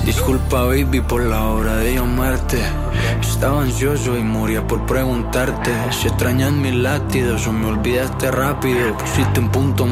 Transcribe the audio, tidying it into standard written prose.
Disculpa baby por la hora de llamarte. Estaba ansioso y moría por preguntarte si extrañas mis latidos o me olvidaste rápido. Pusiste un punto